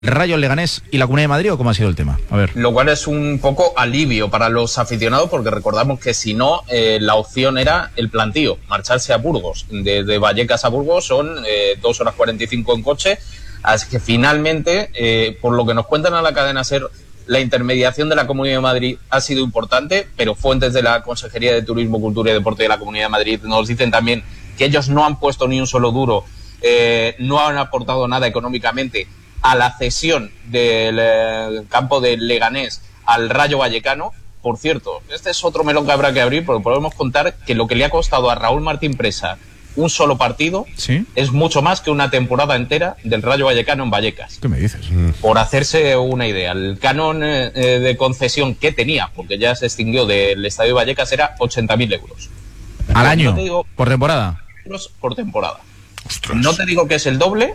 Rayo, el Leganés y la Comunidad de Madrid, ¿o cómo ha sido el tema? A ver. Lo cual es un poco alivio para los aficionados, porque recordamos que si no, la opción era el plantío, marcharse a Burgos. Desde Vallecas a Burgos son 2 horas 45 en coche, así que finalmente, por lo que nos cuentan a la cadena SER, la intermediación de la Comunidad de Madrid ha sido importante, pero fuentes de la Consejería de Turismo, Cultura y Deporte de la Comunidad de Madrid nos dicen también que ellos no han puesto ni un solo duro, no han aportado nada económicamente a la cesión del campo del Leganés al Rayo Vallecano. Por cierto, este es otro melón que habrá que abrir, porque podemos contar que lo que le ha costado a Raúl Martín Presa un solo partido, ¿sí?, es mucho más que una temporada entera del Rayo Vallecano en Vallecas. ¿Qué me dices? Por hacerse una idea, el canon de concesión que tenía, porque ya se extinguió del Estadio Vallecas, era 80.000 euros. ¿Al año? ¿Por temporada? Por temporada. Ostras. No te digo que es el doble,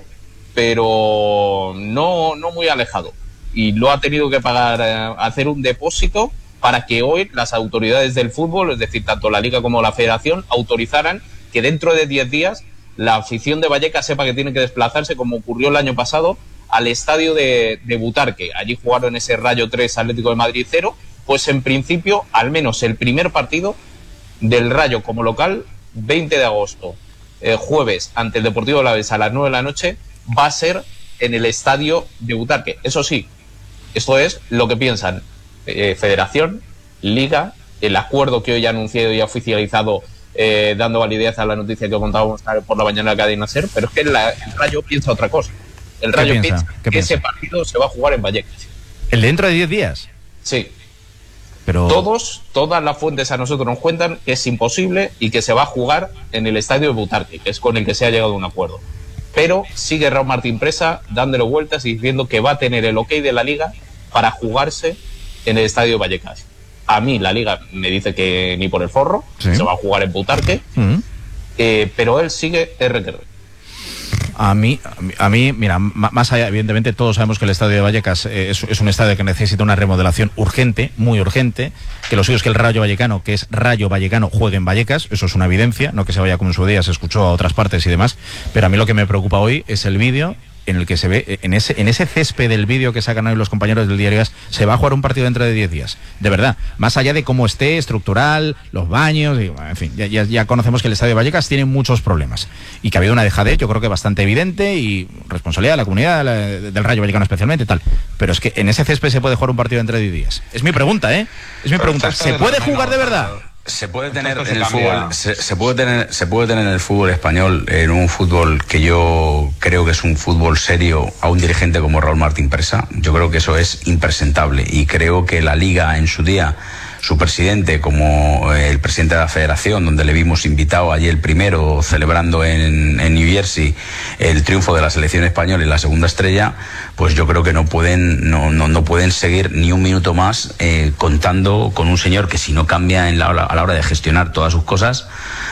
pero no muy alejado. Y lo ha tenido que pagar, hacer un depósito para que hoy las autoridades del fútbol, es decir, tanto la Liga como la Federación, autorizaran que dentro de 10 días la afición de Vallecas sepa que tiene que desplazarse, como ocurrió el año pasado, al estadio de Butarque. Allí jugaron ese Rayo 3, Atlético de Madrid 0. Pues en principio, al menos el primer partido del Rayo como local, 20 de agosto, jueves, ante el Deportivo Alavés a las 9 de la noche, va a ser en el estadio de Butarque. Eso sí, esto es lo que piensan Federación, Liga, el acuerdo que hoy ha anunciado y ha oficializado, dando validez a la noticia que contábamos por la mañana en la cadena SER, pero es que el Rayo piensa otra cosa. El Rayo piensa que ese partido se va a jugar en Vallecas. ¿El de dentro de 10 días? Sí. Pero todas las fuentes a nosotros nos cuentan que es imposible y que se va a jugar en el estadio de Butarque, que es con el que se ha llegado a un acuerdo. Pero sigue Raúl Martín Presa dándole vueltas y diciendo que va a tener el ok de la Liga para jugarse en el estadio de Vallecas. A mí la Liga me dice que ni por el forro, ¿sí?, se va a jugar en Butarque, pero él sigue RQR. A mí, mira, más allá, evidentemente todos sabemos que el estadio de Vallecas es un estadio que necesita una remodelación urgente, muy urgente, que lo suyo es que el Rayo Vallecano, que es Rayo Vallecano, juegue en Vallecas, eso es una evidencia, no que se vaya como en su día se escuchó a otras partes y demás, pero a mí lo que me preocupa hoy es el vídeo en el que se ve, en ese césped del vídeo que sacan hoy los compañeros del Diario AS, se va a jugar un partido dentro de 10 días. De verdad, más allá de cómo esté, estructural, los baños, y, en fin, ya conocemos que el Estadio de Vallecas tiene muchos problemas. Y que ha habido una dejadez, yo creo que bastante evidente, y responsabilidad de la comunidad, del Rayo Vallecano especialmente, tal. Pero es que en ese césped se puede jugar un partido dentro de 10 días. Es mi pregunta, ¿eh? Es mi pregunta. ¿Se puede jugar de verdad? Se puede tener en el fútbol, se puede tener en el fútbol español, en un fútbol que yo creo que es un fútbol serio, a un dirigente como Raúl Martín Presa. Yo creo que eso es impresentable, y creo que la Liga en su día, su presidente, como el presidente de la Federación, donde le vimos invitado allí el primero, celebrando en New Jersey el triunfo de la selección española y la segunda estrella, pues yo creo que no pueden seguir ni un minuto más contando con un señor que, si no cambia a la hora de gestionar todas sus cosas,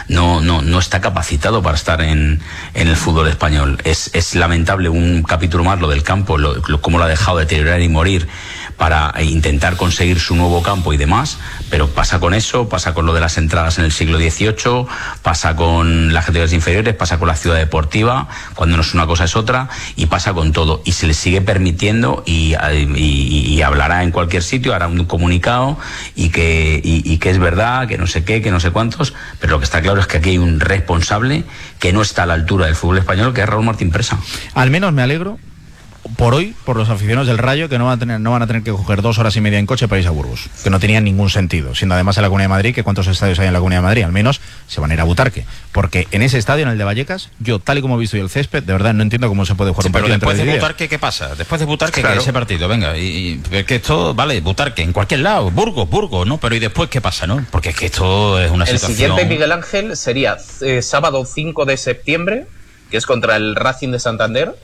no está capacitado para estar en el fútbol español. Es lamentable, un capítulo más, lo del campo, cómo lo ha dejado deteriorar y morir para intentar conseguir su nuevo campo y demás, pero pasa con eso, pasa con lo de las entradas en el siglo XVIII, pasa con las categorías inferiores, pasa con la ciudad deportiva, cuando no es una cosa es otra, y pasa con todo, y se le sigue permitiendo, y hablará en cualquier sitio, hará un comunicado, y que es verdad, que no sé qué, que no sé cuántos, pero lo que está claro es que aquí hay un responsable que no está a la altura del fútbol español, que es Raúl Martín Presa. Al menos me alegro por hoy, por los aficionados del Rayo, que no van a tener que coger 2 horas y media en coche para irse a Burgos, que no tenían ningún sentido, siendo además en la Comunidad de Madrid, que cuántos estadios hay en la Comunidad de Madrid, al menos se van a ir a Butarque, porque en ese estadio, en el de Vallecas, yo, tal y como he visto yo el césped, de verdad no entiendo cómo se puede jugar un partido pero después entre de Butarque, ¿qué pasa? Después de Butarque, claro, ese partido, venga, y que esto, vale, Butarque, en cualquier lado, Burgos, ¿no? Pero ¿y después qué pasa, no? Porque es que esto es una situación... El siguiente, Miguel Ángel, sería sábado 5 de septiembre, que es contra el Racing de Santander,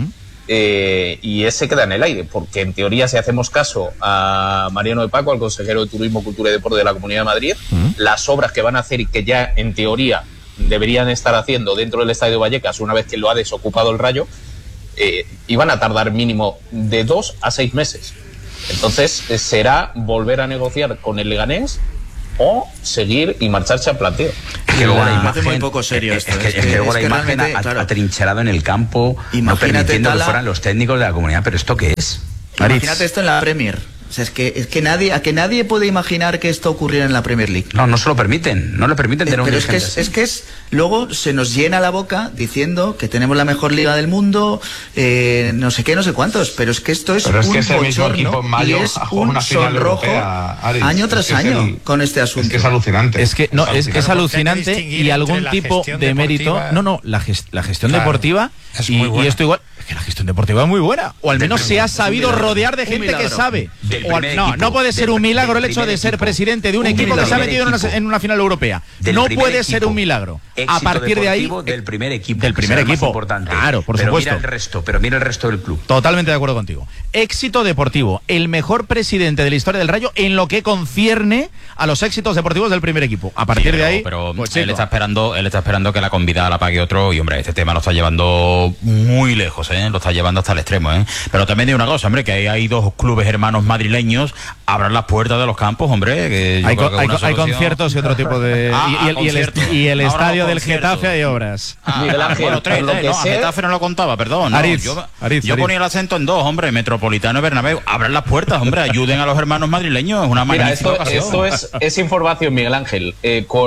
y ese queda en el aire, porque en teoría, si hacemos caso a Mariano de Paco, al consejero de Turismo, Cultura y Deporte de la Comunidad de Madrid, las obras que van a hacer y que ya en teoría deberían estar haciendo dentro del Estadio Vallecas, una vez que lo ha desocupado el Rayo, iban a tardar mínimo de 2 a 6 meses. Entonces será volver a negociar con el Leganés o seguir y marcharse a planteo. que luego la imagen muy poco serio esto. Es que luego la imagen atrincherado en el campo, no permitiendo que fueran los técnicos de la comunidad. ¿Pero esto qué es? Imagínate esto en la Premier. O sea, es que nadie puede imaginar que esto ocurriera en la Premier League. No se lo permiten, no le permiten tener un dirigente. Pero luego se nos llena la boca diciendo que tenemos la mejor liga del mundo, no sé qué, no sé cuántos, pero es que esto es un bochorno y es un sonrojo año tras año con este asunto. Es que es alucinante. Es alucinante y algún tipo de mérito. La gestión deportiva y esto igual. Es que la gestión deportiva es muy buena, o al menos se ha sabido rodear de gente que sabe. No puede ser un milagro el hecho de ser presidente de un equipo que se ha metido en una final europea. No puede ser un milagro. A partir de ahí, del primer equipo. Del primer equipo. Importante. Claro, por supuesto. Mira el resto del club. Totalmente de acuerdo contigo. Éxito deportivo. El mejor presidente de la historia del Rayo en lo que concierne a los éxitos deportivos del primer equipo. A partir de ahí. Pero él está esperando que la convidada la pague otro. Y hombre, este tema lo está llevando muy lejos, lo está llevando hasta el extremo, Pero también digo una cosa, hombre, que hay dos clubes hermanos madrileños, abran las puertas de los campos, hombre. Que hay conciertos y otro tipo de... y el estadio del Getafe hay obras. Miguel Ángel, bueno, tres, Getafe no lo contaba, perdón. Yo ponía el acento en dos, hombre, Metropolitano y Bernabéu. Abran las puertas, hombre, ayuden a los hermanos madrileños, es una magnífica ocasión. Esto es información, Miguel Ángel.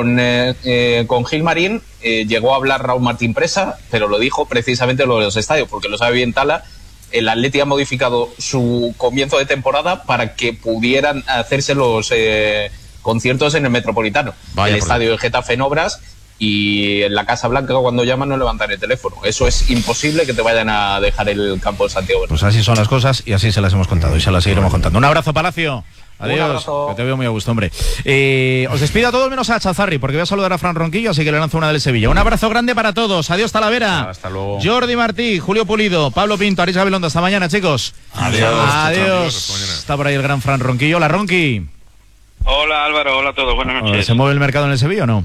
Con Gilmarín llegó a hablar Raúl Martín Presa, pero lo dijo precisamente lo de los estadios, porque lo sabe bien Tala. El Atleti ha modificado su comienzo de temporada para que pudieran hacerse los conciertos en el Metropolitano. El estadio de Getafe en obras, y en la Casa Blanca cuando llaman no levantan el teléfono. Eso es imposible, que te vayan a dejar el campo de Santiago. Pues así son las cosas y así se las hemos contado y se las seguiremos contando. Un abrazo, Palacio. Adiós, que te veo muy a gusto, hombre. Os despido a todos menos a Chazarri, porque voy a saludar a Fran Ronquillo, así que le lanzo una del Sevilla. Un abrazo grande para todos. Adiós, Talavera. Hasta luego. Jordi Martí, Julio Pulido, Pablo Pinto, Aris Gabilondo. Hasta mañana, chicos. Adiós. Está por ahí el gran Fran Ronquillo. Hola, Ronqui. Hola, Álvaro. Hola a todos. Buenas noches. ¿Se mueve el mercado en el Sevilla o no?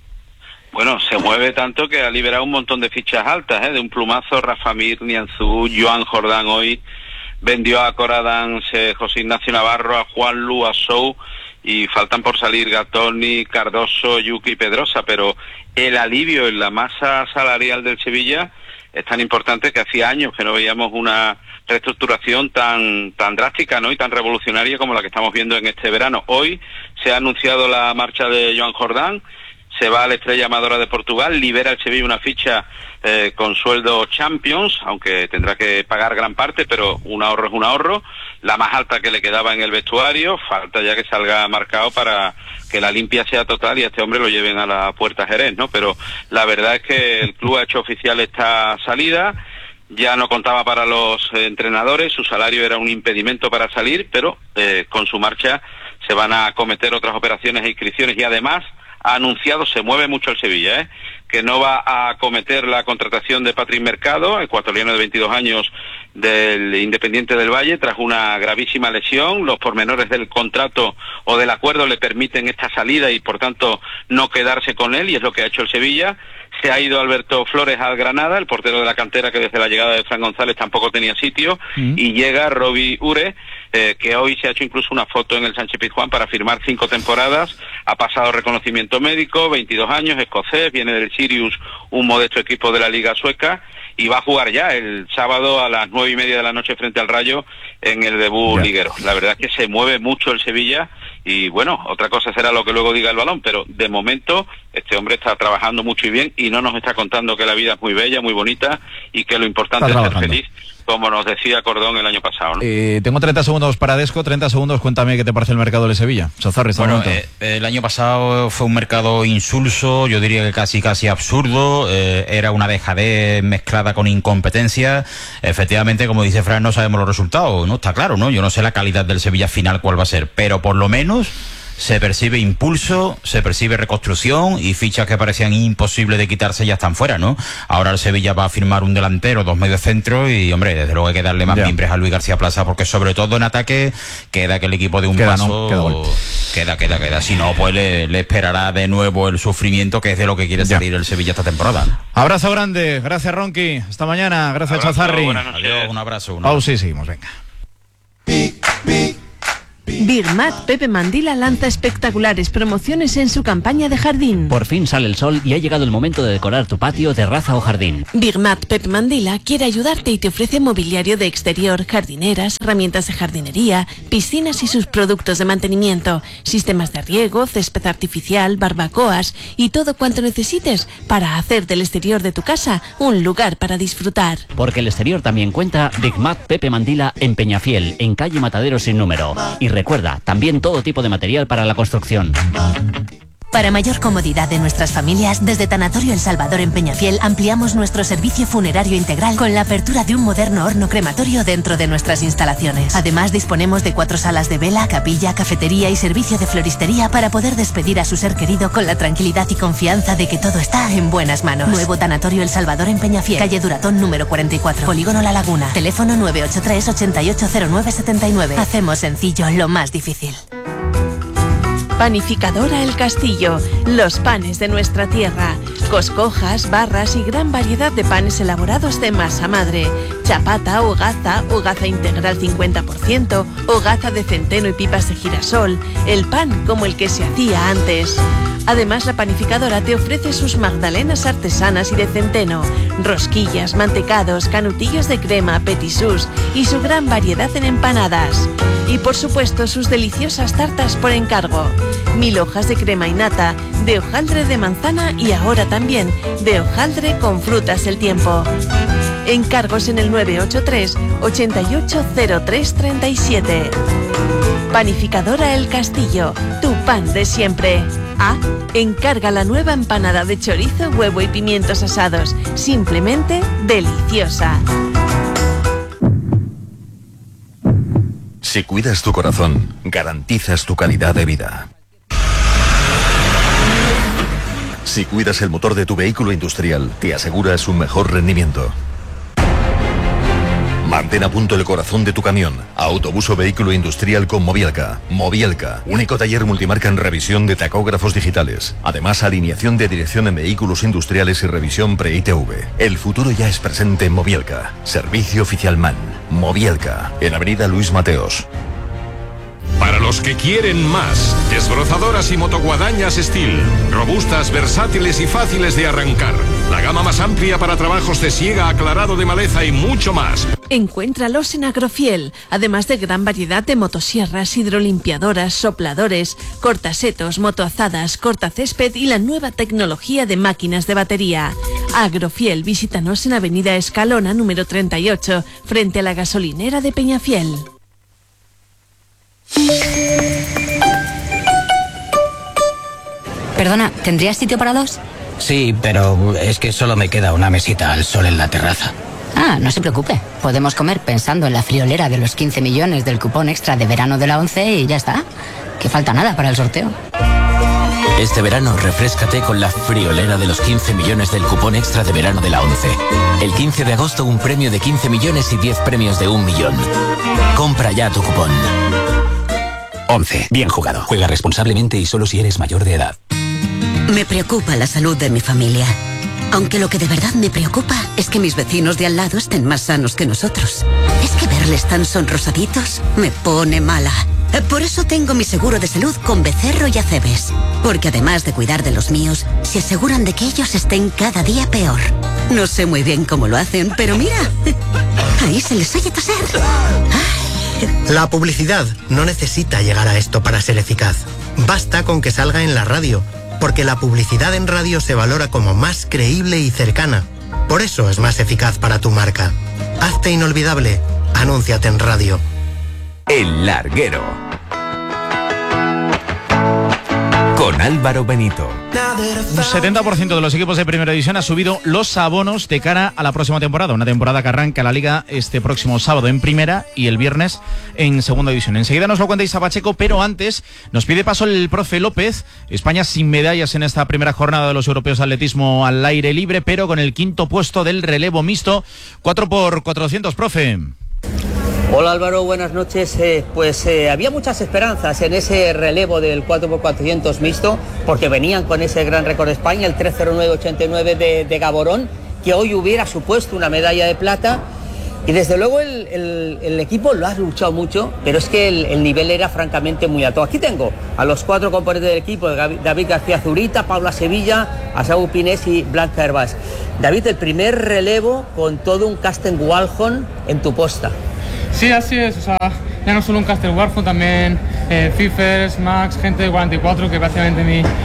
Bueno, se mueve tanto que ha liberado un montón de fichas altas, de un plumazo. Rafa Mir, Nianzú, Joan Jordán hoy vendió a Coradán, José Ignacio Navarro, a Juan Lu, a Sou, y faltan por salir Gatoni, Cardoso, Yuki y Pedrosa, pero el alivio en la masa salarial del Sevilla es tan importante que hacía años que no veíamos una reestructuración tan drástica, ¿no?, y tan revolucionaria como la que estamos viendo en este verano. Hoy se ha anunciado la marcha de Joan Jordán, se va a la Estrella Amadora de Portugal, libera el Sevilla una ficha con sueldo Champions, aunque tendrá que pagar gran parte, pero un ahorro es un ahorro, la más alta que le quedaba en el vestuario. Falta ya que salga marcado para que la limpia sea total y a este hombre lo lleven a la Puerta Jerez, ¿no? Pero la verdad es que el club ha hecho oficial esta salida. Ya no contaba para los entrenadores, su salario era un impedimento para salir, pero con su marcha se van a acometer otras operaciones e inscripciones, y además ha anunciado, se mueve mucho el Sevilla, que no va a acometer la contratación de Patrick Mercado, ecuatoriano de 22 años del Independiente del Valle, tras una gravísima lesión. Los pormenores del contrato o del acuerdo le permiten esta salida y por tanto no quedarse con él, y es lo que ha hecho el Sevilla. Se ha ido Alberto Flores al Granada, el portero de la cantera, que desde la llegada de Fran González tampoco tenía sitio, y llega Robbie Ure, que hoy se ha hecho incluso una foto en el Sánchez Pizjuán para firmar 5 temporadas, ha pasado reconocimiento médico, 22 años, escocés, viene del Sirius, un modesto equipo de la Liga Sueca, y va a jugar ya el sábado a las 9:30 de la noche frente al Rayo en el debut liguero. La verdad es que se mueve mucho el Sevilla, y bueno, otra cosa será lo que luego diga el balón, pero de momento este hombre está trabajando mucho y bien, y no nos está contando que la vida es muy bella, muy bonita, y que lo importante es ser feliz, como nos decía Cordón el año pasado, ¿no? Tengo 30 segundos para Desco, 30 segundos, cuéntame qué te parece el mercado de Sevilla. Chazarri, bueno, el año pasado fue un mercado insulso, yo diría que casi absurdo, era una dejadez mezclada con incompetencia. Efectivamente, como dice Fran, no sabemos los resultados, ¿no? Está claro, ¿no? Yo no sé la calidad del Sevilla final cuál va a ser, pero por lo menos se percibe impulso, se percibe reconstrucción, y fichas que parecían imposibles de quitarse ya están fuera, ¿no? Ahora el Sevilla va a firmar un delantero, 2 mediocentros, y hombre, desde luego hay que darle más mimbres a Luis García Plaza, porque sobre todo en ataque queda que el equipo de un paso queda. Si no, pues le esperará de nuevo el sufrimiento, que es de lo que quiere salir el Sevilla esta temporada. Abrazo grande, gracias Ronqui, hasta mañana, gracias Chazarri. Adiós, un abrazo. Sí, seguimos, venga. Birmat Pepe Mandila lanza espectaculares promociones en su campaña de jardín. Por fin sale el sol y ha llegado el momento de decorar tu patio, terraza o jardín. Birmat Pepe Mandila quiere ayudarte y te ofrece mobiliario de exterior, jardineras, herramientas de jardinería, piscinas y sus productos de mantenimiento, sistemas de riego, césped artificial, barbacoas y todo cuanto necesites para hacer del exterior de tu casa un lugar para disfrutar. Porque el exterior también cuenta. Birmat Pepe Mandila en Peñafiel, en calle Matadero sin número. Y recuerda, también todo tipo de material para la construcción. Para mayor comodidad de nuestras familias, desde Tanatorio El Salvador en Peñafiel ampliamos nuestro servicio funerario integral con la apertura de un moderno horno crematorio dentro de nuestras instalaciones. Además, disponemos de 4 salas de vela, capilla, cafetería y servicio de floristería para poder despedir a su ser querido con la tranquilidad y confianza de que todo está en buenas manos. Nuevo Tanatorio El Salvador en Peñafiel, calle Duratón número 44, Polígono La Laguna. Teléfono 983 880979. Hacemos sencillo lo más difícil. Panificadora El Castillo, los panes de nuestra tierra, coscojas, barras y gran variedad de panes elaborados de masa madre, chapata, hogaza integral 50%, hogaza de centeno y pipas de girasol, el pan como el que se hacía antes. Además, la panificadora te ofrece sus magdalenas artesanas y de centeno, rosquillas, mantecados, canutillos de crema, petisús y su gran variedad en empanadas. Y por supuesto, sus deliciosas tartas por encargo. 1000 hojas de crema y nata, de hojaldre de manzana y ahora también de hojaldre con frutas del tiempo. Encargos en el 983 880337. Panificadora El Castillo, tu pan de siempre. Encarga la nueva empanada de chorizo, huevo y pimientos asados. Simplemente deliciosa. Si cuidas tu corazón, garantizas tu calidad de vida. Si cuidas el motor de tu vehículo industrial, te aseguras un mejor rendimiento. Mantén a punto el corazón de tu camión. Autobús o vehículo industrial con Mobielka. Mobielka, único taller multimarca en revisión de tacógrafos digitales. Además, alineación de dirección en vehículos industriales y revisión pre-ITV. El futuro ya es presente en Mobielka. Servicio oficial MAN. Mobielka, en Avenida Luis Mateos. Para los que quieren más, desbrozadoras y motoguadañas Steel, robustas, versátiles y fáciles de arrancar. La gama más amplia para trabajos de siega, aclarado de maleza y mucho más. Encuéntralos en Agrofiel, además de gran variedad de motosierras, hidrolimpiadoras, sopladores, cortasetos, motoazadas, cortacésped y la nueva tecnología de máquinas de batería. Agrofiel, visítanos en Avenida Escalona número 38, frente a la gasolinera de Peñafiel. Perdona, ¿tendrías sitio para 2? Sí, pero es que solo me queda una mesita al sol en la terraza. No se preocupe. Podemos comer pensando en la friolera de los 15 millones del cupón extra de verano de la ONCE y ya está. Que falta nada para el sorteo. Este verano refréscate con la friolera de los 15 millones del cupón extra de verano de la ONCE. El 15 de agosto un premio de 15 millones y 10 premios de 1 millón. Compra ya tu cupón. 11. Bien jugado. Juega responsablemente y solo si eres mayor de edad. Me preocupa la salud de mi familia. Aunque lo que de verdad me preocupa es que mis vecinos de al lado estén más sanos que nosotros. Es que verles tan sonrosaditos me pone mala. Por eso tengo mi seguro de salud con Becerro y Acebes. Porque además de cuidar de los míos, se aseguran de que ellos estén cada día peor. No sé muy bien cómo lo hacen, pero mira, ahí se les oye toser. La publicidad no necesita llegar a esto para ser eficaz. Basta con que salga en la radio, porque la publicidad en radio se valora como más creíble y cercana. Por eso es más eficaz para tu marca. Hazte inolvidable. Anúnciate en radio. El Larguero. Con Álvaro Benito. Un 70% de los equipos de primera división ha subido los abonos de cara a la próxima temporada. Una temporada que arranca la Liga este próximo sábado en primera y el viernes en segunda división. Enseguida nos lo cuenta Isa Pacheco, pero antes nos pide paso el profe López. España sin medallas en esta primera jornada de los europeos de atletismo al aire libre, pero con el quinto puesto del relevo mixto. 4x400, profe. Hola Álvaro, buenas noches. Había muchas esperanzas en ese relevo del 4x400 mixto, porque venían con ese gran récord de España, el 3:09:89 de Gaborón, que hoy hubiera supuesto una medalla de plata. Y desde luego el equipo lo ha luchado mucho, pero es que el nivel era francamente muy alto. Aquí tengo a los 4 componentes del equipo: David García Zurita, Paula Sevilla, Asabu Pinés y Blanca Hervás. David, el primer relevo con todo un Castle Walhon en tu posta. Sí, así es, o sea, ya no solo un Castle Walhon, también Fifers, Max, gente de 44, que prácticamente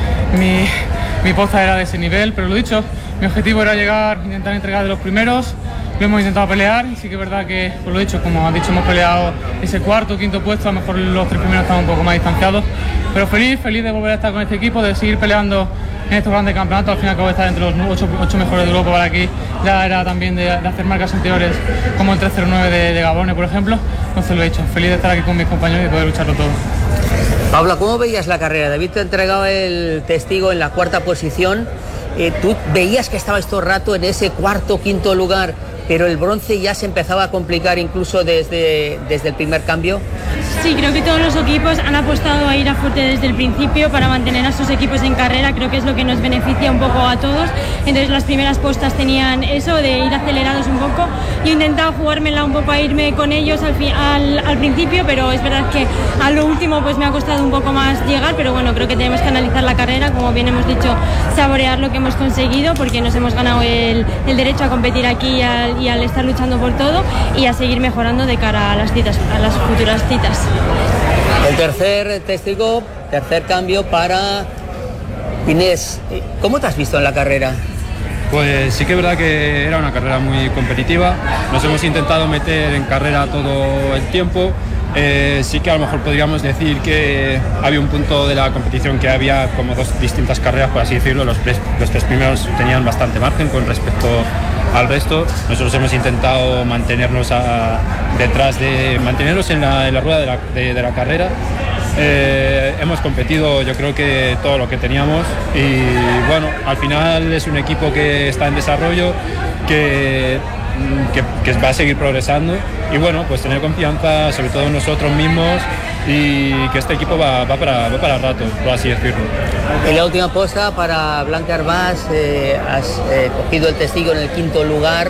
mi posta era de ese nivel, pero lo dicho, mi objetivo era llegar, intentar entregar de los primeros. Lo hemos intentado pelear, y sí que es verdad que, por lo dicho, como has dicho, hemos peleado ese cuarto, quinto puesto. A lo mejor los 3 primeros estaban un poco más distanciados, pero feliz de volver a estar con este equipo, de seguir peleando en estos grandes campeonatos. Al fin y al cabo, estar entre los 8 mejores de Europa para aquí ya era también de hacer marcas anteriores, como el 309 de Gabone, por ejemplo. Entonces, lo he dicho, feliz de estar aquí con mis compañeros y poder lucharlo todo. Paula, ¿cómo veías la carrera? David te ha entregado el testigo en la 4ª posición. Tú veías que estabas todo el rato en ese 4º, 5º lugar, pero el bronce ya se empezaba a complicar incluso desde el primer cambio. Sí, creo que todos los equipos han apostado a ir a fuerte desde el principio para mantener a sus equipos en carrera. Creo que es lo que nos beneficia un poco a todos. Entonces las primeras postas tenían eso de ir acelerados un poco. Yo he intentado jugármela un poco a irme con ellos al principio, pero es verdad que a lo último pues me ha costado un poco más llegar, pero bueno, creo que tenemos que analizar la carrera, como bien hemos dicho, saborear lo que hemos conseguido, porque nos hemos ganado el derecho a competir aquí y al estar luchando por todo, y a seguir mejorando de cara a las futuras citas. El tercer testigo, tercer cambio para Inés. ¿Cómo te has visto en la carrera? Pues sí que es verdad que era una carrera muy competitiva. Nos hemos intentado meter en carrera todo el tiempo. Sí que a lo mejor podríamos decir que había un punto de la competición que había como 2 distintas carreras, por así decirlo. Los 3 primeros tenían bastante margen con respecto al resto. Nosotros hemos intentado mantenernos mantenernos en la rueda de la carrera. Hemos competido, yo creo que todo lo que teníamos, y bueno, al final es un equipo que está en desarrollo, que va a seguir progresando, y bueno, pues tener confianza sobre todo en nosotros mismos, y que este equipo va para rato, por así decirlo. En la última posta para Blanca Hervás, has cogido el testigo en el 5º lugar.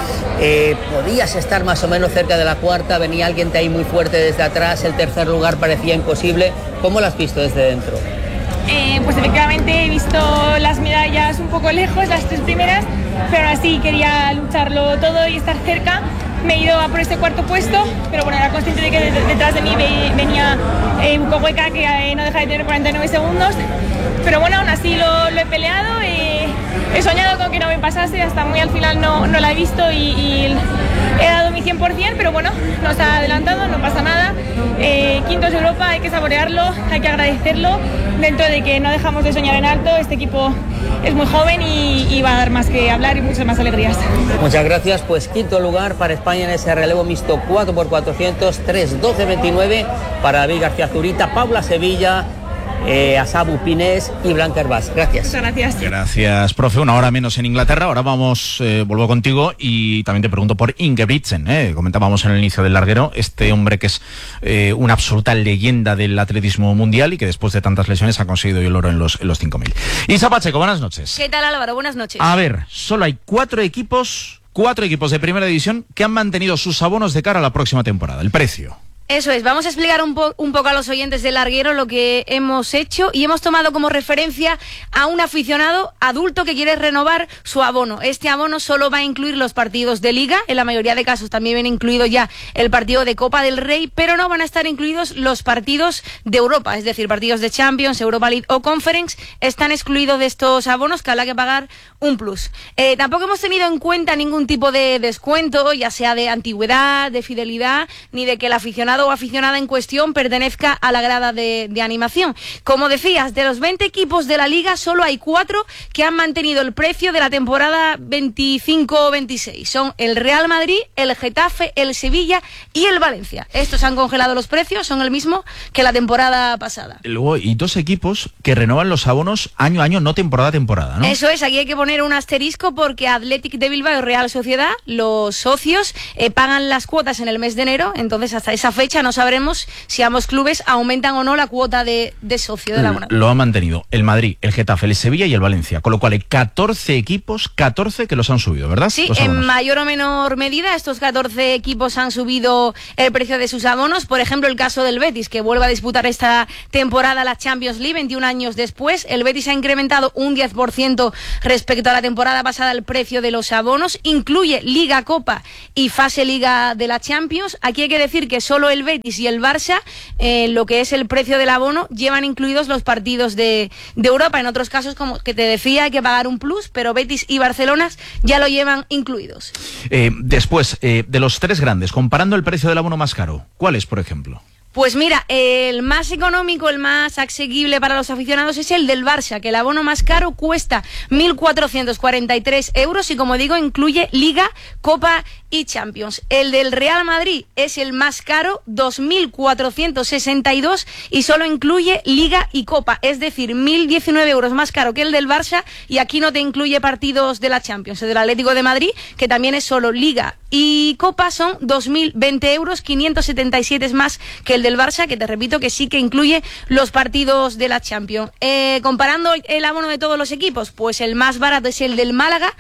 Podías estar más o menos cerca de la 4ª, venía alguien de ahí muy fuerte desde atrás, el 3er lugar parecía imposible. ¿Cómo lo has visto desde dentro? Pues efectivamente he visto las medallas un poco lejos, las 3 primeras, pero aún así quería lucharlo todo y estar cerca. Me he ido a por este 4º puesto, pero bueno, era consciente de que detrás de mí venía Ucohueca, que no deja de tener 49 segundos. Pero bueno, aún así lo he peleado. He soñado con que no me pasase, hasta muy al final no la he visto y he dado mi 100%, pero bueno, nos ha adelantado, no pasa nada. 5º de Europa, hay que saborearlo, hay que agradecerlo, dentro de que no dejamos de soñar en alto. Este equipo es muy joven y va a dar más que hablar y muchas más alegrías. Muchas gracias. Pues 5º lugar para España en ese relevo mixto 4x400, 3:12:29 para David García Zurita, Paula Sevilla, Asabu Pinés y Blanca Hervás. Gracias. Muchas gracias. Gracias, profe. 1 hora menos en Inglaterra. Ahora vuelvo contigo y también te pregunto por Ingebrigtsen. Comentábamos en el inicio del larguero, este hombre que es una absoluta leyenda del atletismo mundial y que después de tantas lesiones ha conseguido el oro en los 5.000. Isa Pacheco, buenas noches. ¿Qué tal, Álvaro? Buenas noches. A ver, solo hay 4 equipos de primera división que han mantenido sus abonos de cara a la próxima temporada. El precio. Eso es, vamos a explicar un poco a los oyentes del larguero lo que hemos hecho, y hemos tomado como referencia a un aficionado adulto que quiere renovar su abono. Este abono solo va a incluir los partidos de Liga, en la mayoría de casos también viene incluido ya el partido de Copa del Rey, pero no van a estar incluidos los partidos de Europa, es decir, partidos de Champions, Europa League o Conference, están excluidos de estos abonos, que habrá que pagar un plus. Tampoco hemos tenido en cuenta ningún tipo de descuento, ya sea de antigüedad, de fidelidad, ni de que el aficionado o aficionada en cuestión pertenezca a la grada de animación. Como decías, de los 20 equipos de la Liga, solo hay 4 que han mantenido el precio de la temporada 25-26. Son el Real Madrid, el Getafe, el Sevilla y el Valencia. Estos han congelado los precios, son el mismo que la temporada pasada. Luego, y 2 equipos que renuevan los abonos año a año, no temporada a temporada, ¿no? Eso es, aquí hay que poner un asterisco porque Athletic de Bilbao y Real Sociedad, los socios, pagan las cuotas en el mes de enero, entonces hasta esa fecha fecha no sabremos si ambos clubes aumentan o no la cuota de socio de la abonado. Lo ha mantenido el Madrid, el Getafe, el Sevilla y el Valencia, con lo cual hay 14 equipos, 14 que los han subido, ¿verdad? Sí, en mayor o menor medida estos 14 equipos han subido el precio de sus abonos. Por ejemplo, el caso del Betis, que vuelve a disputar esta temporada la Champions League 21 años después. El Betis ha incrementado un 10% respecto a la temporada pasada el precio de los abonos. Incluye Liga, Copa y fase Liga de la Champions. Aquí hay que decir que solo el Betis y el Barça, lo que es el precio del abono, llevan incluidos los partidos de Europa. En otros casos, como que te decía, hay que pagar un plus, pero Betis y Barcelona ya lo llevan incluidos. Después, de los tres grandes, comparando el precio del abono más caro, ¿cuál es, por ejemplo? Pues mira, el más económico, el más asequible para los aficionados es el del Barça, que el abono más caro cuesta 1.443 euros y, como digo, incluye Liga, Copa y Champions. El del Real Madrid es el más caro, 2.462, y solo incluye Liga y Copa, es decir, 1.019 euros más caro que el del Barça, y aquí no te incluye partidos de la Champions. El del Atlético de Madrid, que también es solo Liga y Copa, son 2.020 euros, 577 es más que el del Barça, que te repito que sí que incluye los partidos de la Champions. Comparando el abono de todos los equipos, pues el más barato es el del Málaga,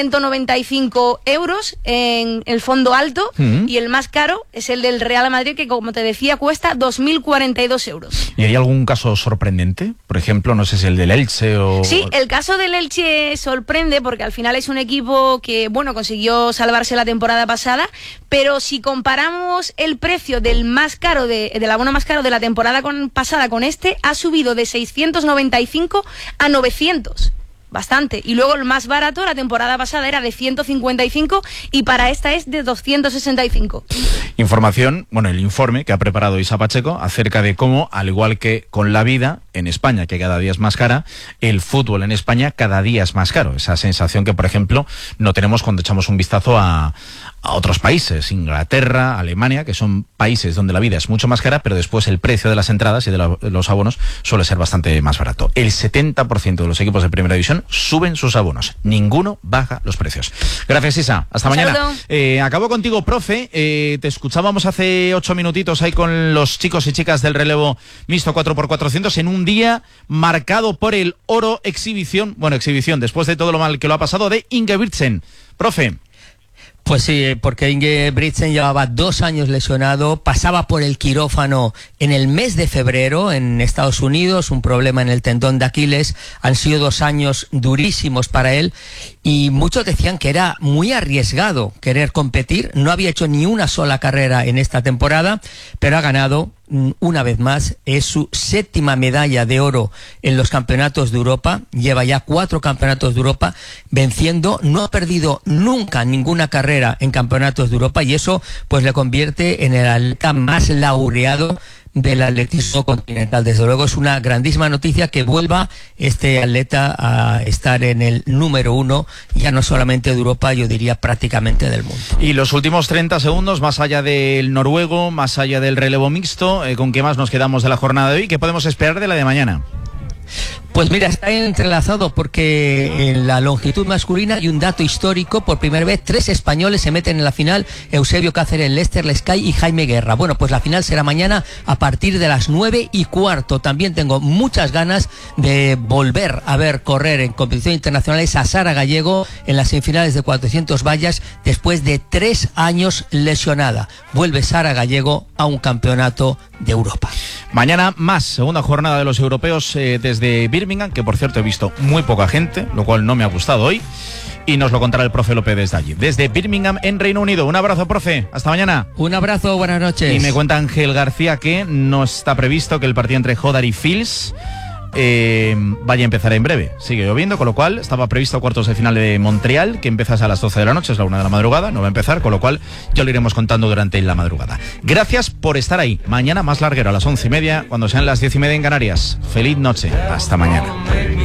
195 euros en el fondo alto, y el más caro es el del Real Madrid, que, como te decía, cuesta 2.042 euros. ¿Y hay algún caso sorprendente? Por ejemplo, no sé si el del Elche o... Sí, el caso del Elche sorprende porque al final es un equipo que, bueno, consiguió salvarse la temporada pasada, pero si comparamos el precio del más caro del abono más caro de la temporada pasada con este, ha subido de 695 a 900. Bastante. Y luego el más barato la temporada pasada era de 155 y para esta es de 265. Información, bueno, el informe que ha preparado Isa Pacheco acerca de cómo, al igual que con la vida en España, que cada día es más cara, el fútbol en España cada día es más caro. Esa sensación que, por ejemplo, no tenemos cuando echamos un vistazo a otros países, Inglaterra, Alemania, que son países donde la vida es mucho más cara, pero después el precio de las entradas y de los abonos suele ser bastante más barato. El 70% de los equipos de Primera División suben sus abonos. Ninguno baja los precios. Gracias, Isa. Hasta mañana. Acabo contigo, profe. Te escuchábamos hace 8 minutitos ahí con los chicos y chicas del relevo mixto 4x400 en un día marcado por el oro exhibición, después de todo lo mal que lo ha pasado, de Ingebrigtsen. Profe. Pues sí, porque Ingebrigtsen llevaba 2 años lesionado, pasaba por el quirófano en el mes de febrero en Estados Unidos, un problema en el tendón de Aquiles. Han sido 2 años durísimos para él y muchos decían que era muy arriesgado querer competir. No había hecho ni una sola carrera en esta temporada, pero ha ganado una vez más. Es su 7ª medalla de oro en los campeonatos de Europa. Lleva ya 4 campeonatos de Europa venciendo. No ha perdido nunca ninguna carrera en campeonatos de Europa y eso pues le convierte en el atleta más laureado del atletismo continental. Desde luego es una grandísima noticia que vuelva este atleta a estar en el número 1, ya no solamente de Europa, yo diría prácticamente del mundo. Y los últimos 30 segundos, más allá del noruego, más allá del relevo mixto, ¿con qué más nos quedamos de la jornada de hoy? ¿Qué podemos esperar de la de mañana? Pues mira, está entrelazado porque en la longitud masculina hay un dato histórico. Por primera vez 3 españoles se meten en la final: Eusebio Cáceres, Lester Lescay y Jaime Guerra. Bueno, pues la final será mañana a partir de las 9:15. También tengo muchas ganas de volver a ver correr en competiciones internacionales a Sara Gallego en las semifinales de 400 vallas después de 3 años lesionada. Vuelve Sara Gallego a un campeonato de Europa. Mañana más, segunda jornada de los europeos desde Birmingham, que por cierto he visto muy poca gente, lo cual no me ha gustado hoy, y nos lo contará el profe López desde allí, desde Birmingham en Reino Unido. Un abrazo, profe, hasta mañana. Un abrazo, buenas noches. Y me cuenta Ángel García que no está previsto que el partido entre Hodar y Fils vaya a empezar en breve. Sigue lloviendo, con lo cual estaba previsto cuartos de final de Montreal, que empieza a las 12 de la noche, es la 1 de la madrugada, no va a empezar, con lo cual ya lo iremos contando durante la madrugada. Gracias por estar ahí. Mañana más larguero a las 11:30, cuando sean las 10:30 en Canarias. Feliz noche, hasta mañana.